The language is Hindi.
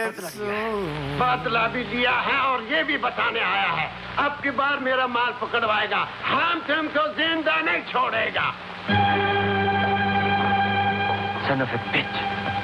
बदला भी लिया है और ये भी बताने आया है अब की बार मेरा माल पकड़वाएगा हम तुमको जिंदा नहीं छोड़ेगा। Son of a bitch.